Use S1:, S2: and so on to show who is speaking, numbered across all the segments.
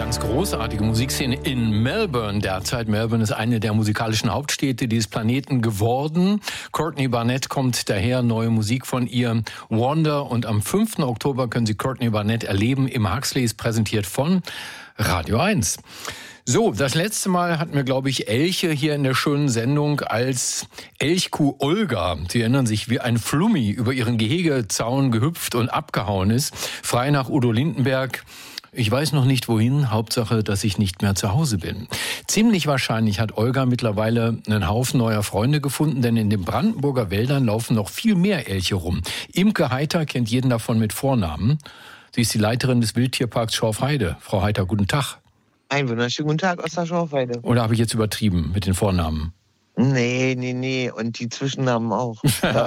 S1: ganz großartige Musikszene in Melbourne derzeit. Melbourne ist eine der musikalischen Hauptstädte dieses Planeten geworden. Courtney Barnett kommt daher, neue Musik von ihr, Wonder. Und am 5. Oktober können Sie Courtney Barnett erleben im Huxleys, präsentiert von Radio 1. So, das letzte Mal hatten wir, glaube ich, Elche hier in der schönen Sendung als Elchkuh Olga. Sie erinnern sich, wie ein Flummi über ihren Gehegezaun gehüpft und abgehauen ist. Frei nach Udo Lindenberg. Ich weiß noch nicht wohin, Hauptsache, dass ich nicht mehr zu Hause bin. Ziemlich wahrscheinlich hat Olga mittlerweile einen Haufen neuer Freunde gefunden, denn in den Brandenburger Wäldern laufen noch viel mehr Elche rum. Imke Heiter kennt jeden davon mit Vornamen. Sie ist die Leiterin des Wildtierparks Schorfheide. Frau Heiter, guten Tag.
S2: Einen wunderschönen guten Tag aus der Schorfheide.
S1: Oder habe ich jetzt übertrieben mit den Vornamen?
S2: Nee. Und die Zwischennamen auch.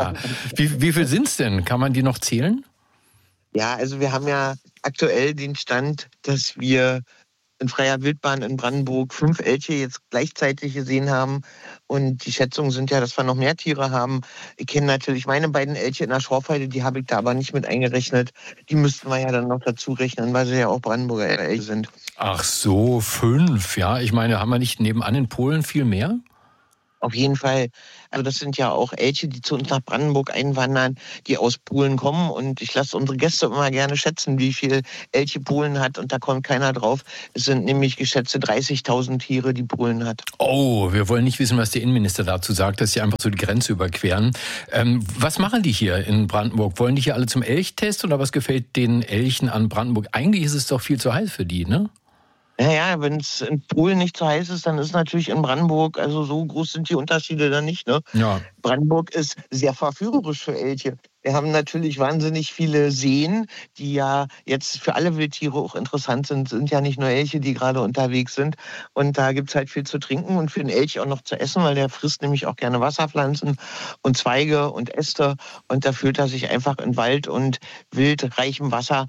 S1: Wie viel sind's denn? Kann man die noch zählen?
S2: Ja, also wir haben ja aktuell den Stand, dass wir in freier Wildbahn in Brandenburg 5 Elche jetzt gleichzeitig gesehen haben. Und die Schätzungen sind ja, dass wir noch mehr Tiere haben. Ich kenne natürlich meine beiden Elche in der Schorfheide, die habe ich da aber nicht mit eingerechnet. Die müssten wir ja dann noch dazu rechnen, weil sie ja auch Brandenburger Elche sind.
S1: Ach so, 5, ja. Ich meine, haben wir nicht nebenan in Polen viel mehr?
S2: Auf jeden Fall. Also das sind ja auch Elche, die zu uns nach Brandenburg einwandern, die aus Polen kommen. Und ich lasse unsere Gäste immer gerne schätzen, wie viel Elche Polen hat. Und da kommt keiner drauf. Es sind nämlich geschätzte 30.000 Tiere, die Polen hat.
S1: Oh, wir wollen nicht wissen, was der Innenminister dazu sagt, dass sie einfach so die Grenze überqueren. Was machen die hier in Brandenburg? Wollen die hier alle zum Elchtest oder was gefällt den Elchen an Brandenburg? Eigentlich ist es doch viel zu heiß für die, ne?
S2: Naja, wenn es in Polen nicht so heiß ist, dann ist natürlich in Brandenburg, also so groß sind die Unterschiede dann nicht, ne?
S1: Ja.
S2: Brandenburg ist sehr verführerisch für Elche. Wir haben natürlich wahnsinnig viele Seen, die ja jetzt für alle Wildtiere auch interessant sind ja nicht nur Elche, die gerade unterwegs sind. Und da gibt's halt viel zu trinken und für den Elch auch noch zu essen, weil der frisst nämlich auch gerne Wasserpflanzen und Zweige und Äste. Und da fühlt er sich einfach in Wald und wildreichem Wasser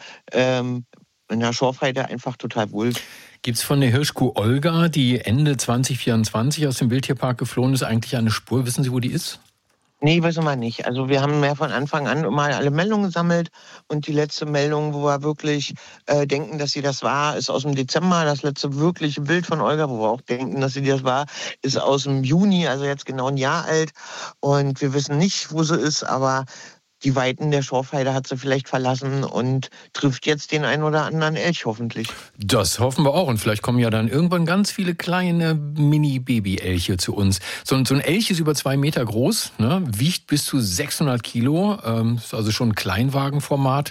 S2: in der Schorfheide einfach total wohl.
S1: Gibt's von der Hirschkuh Olga, die Ende 2024 aus dem Wildtierpark geflohen ist, eigentlich eine Spur? Wissen Sie, wo die ist?
S2: Nee, wissen wir nicht. Also wir haben ja von Anfang an immer alle Meldungen gesammelt und die letzte Meldung, wo wir wirklich denken, dass sie das war, ist aus dem Dezember. Das letzte wirkliche Bild von Olga, wo wir auch denken, dass sie das war, ist aus dem Juni, also jetzt genau ein Jahr alt. Und wir wissen nicht, wo sie ist, aber die Weiten der Schorfheide hat sie vielleicht verlassen und trifft jetzt den einen oder anderen Elch hoffentlich.
S1: Das hoffen wir auch. Und vielleicht kommen ja dann irgendwann ganz viele kleine Mini-Baby-Elche zu uns. So ein Elch ist über 2 Meter groß, ne? Wiegt bis zu 600 Kilo, ist also schon Kleinwagenformat.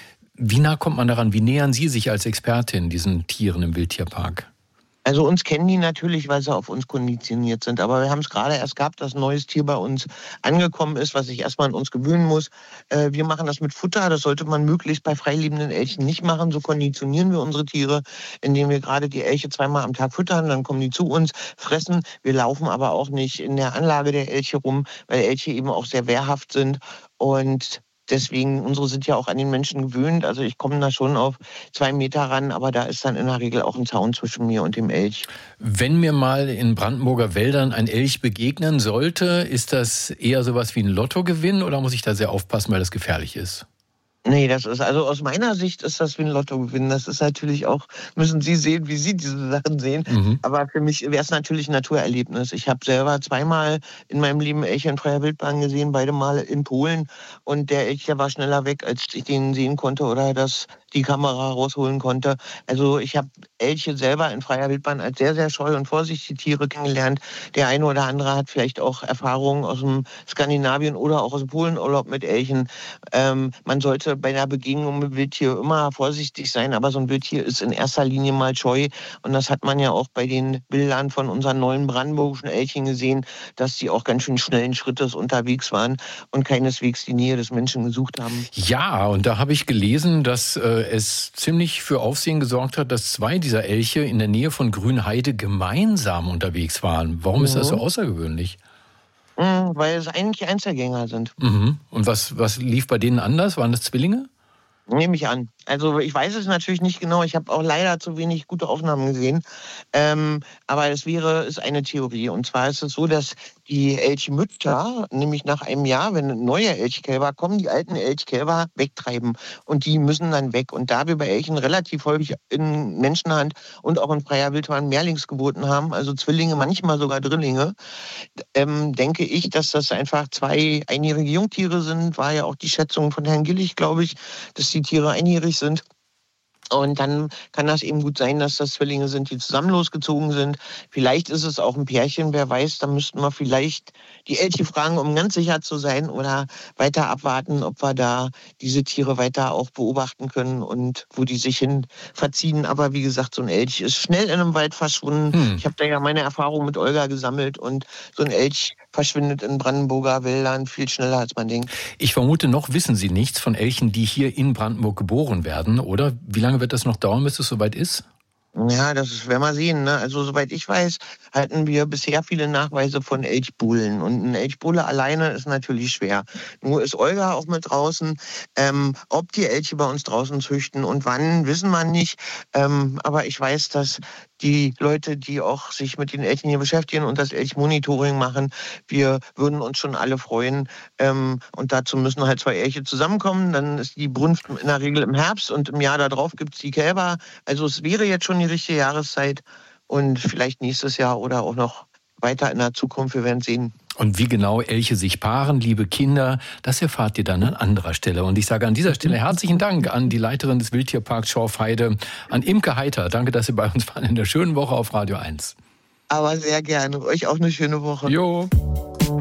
S1: Wie nah kommt man daran? Wie nähern Sie sich als Expertin diesen Tieren im Wildtierpark?
S2: Also uns kennen die natürlich, weil sie auf uns konditioniert sind. Aber wir haben es gerade erst gehabt, dass ein neues Tier bei uns angekommen ist, was sich erstmal an uns gewöhnen muss. Wir machen das mit Futter. Das sollte man möglichst bei freilebenden Elchen nicht machen. So konditionieren wir unsere Tiere, indem wir gerade die Elche 2-mal am Tag füttern. Dann kommen die zu uns, fressen. Wir laufen aber auch nicht in der Anlage der Elche rum, weil Elche eben auch sehr wehrhaft sind. Und deswegen, unsere sind ja auch an den Menschen gewöhnt. Also ich komme da schon auf 2 Meter ran, aber da ist dann in der Regel auch ein Zaun zwischen mir und dem Elch.
S1: Wenn mir mal in Brandenburger Wäldern ein Elch begegnen sollte, ist das eher sowas wie ein Lottogewinn oder muss ich da sehr aufpassen, weil das gefährlich ist?
S2: Nee, das ist, also aus meiner Sicht ist das wie ein Lottogewinn. Das ist natürlich auch, müssen Sie sehen, wie Sie diese Sachen sehen. Aber für mich wäre es natürlich ein Naturerlebnis. Ich habe selber 2-mal in meinem Leben Elche in freier Wildbahn gesehen, beide Mal in Polen. Und der Elch, der war schneller weg, als ich den sehen konnte oder das die Kamera rausholen konnte. Also ich habe Elche selber in freier Wildbahn als sehr, sehr scheu und vorsichtige Tiere kennengelernt. Der eine oder andere hat vielleicht auch Erfahrungen aus dem Skandinavien oder auch aus dem Polenurlaub mit Elchen. Man sollte bei einer Begegnung mit Wildtier immer vorsichtig sein, aber so ein Wildtier ist in erster Linie mal scheu. Und das hat man ja auch bei den Bildern von unseren neuen brandenburgischen Elchen gesehen, dass die auch ganz schön schnellen Schrittes unterwegs waren und keineswegs die Nähe des Menschen gesucht haben.
S1: Ja, und da habe ich gelesen, dass es ziemlich für Aufsehen gesorgt hat, dass 2 dieser Elche in der Nähe von Grünheide gemeinsam unterwegs waren. Warum ist das so außergewöhnlich?
S2: Weil es eigentlich Einzelgänger sind.
S1: Und was lief bei denen anders? Waren das Zwillinge?
S2: Nehme ich an. Also ich weiß es natürlich nicht genau. Ich habe auch leider zu wenig gute Aufnahmen gesehen. Aber ist eine Theorie. Und zwar ist es so, dass die Elchmütter, nämlich nach einem Jahr, wenn neue Elchkälber kommen, die alten Elchkälber wegtreiben. Und die müssen dann weg. Und da wir bei Elchen relativ häufig in Menschenhand und auch in freier Wildbahn Mehrlingsgeburten haben, also Zwillinge, manchmal sogar Drillinge, denke ich, dass das einfach 2 einjährige Jungtiere sind. War ja auch die Schätzung von Herrn Gillig, glaube ich, dass die Tiere einjährig sind. Und dann kann das eben gut sein, dass das Zwillinge sind, die zusammen losgezogen sind. Vielleicht ist es auch ein Pärchen, wer weiß. Da müssten wir vielleicht die Elche fragen, um ganz sicher zu sein, oder weiter abwarten, ob wir da diese Tiere weiter auch beobachten können und wo die sich hin verziehen. Aber wie gesagt, so ein Elch ist schnell in einem Wald verschwunden. Ich habe da ja meine Erfahrung mit Olga gesammelt und so ein Elch verschwindet in Brandenburger Wäldern viel schneller, als man denkt.
S1: Ich vermute, noch wissen Sie nichts von Elchen, die hier in Brandenburg geboren werden, oder? Wie lange wird das noch dauern, bis es soweit ist?
S2: Ja, werden wir sehen. Ne? Also soweit ich weiß, halten wir bisher viele Nachweise von Elchbullen. Und ein Elchbulle alleine ist natürlich schwer. Nur ist Olga auch mit draußen. Ob die Elche bei uns draußen züchten und wann, wissen wir nicht. Aber ich weiß, dass die Leute, die auch sich mit den Elchen hier beschäftigen und das Elchmonitoring machen, wir würden uns schon alle freuen. Und dazu müssen halt 2 Elche zusammenkommen. Dann ist die Brunft in der Regel im Herbst und im Jahr darauf gibt es die Kälber. Also es wäre jetzt schon die richtige Jahreszeit und vielleicht nächstes Jahr oder auch noch weiter in der Zukunft. Wir werden sehen.
S1: Und wie genau Elche sich paaren, liebe Kinder, das erfahrt ihr dann an anderer Stelle. Und ich sage an dieser Stelle herzlichen Dank an die Leiterin des Wildtierparks Schorfheide, an Imke Heiter. Danke, dass Sie bei uns waren in der schönen Woche auf Radio 1.
S2: Aber sehr gerne. Euch auch eine schöne Woche.
S1: Jo.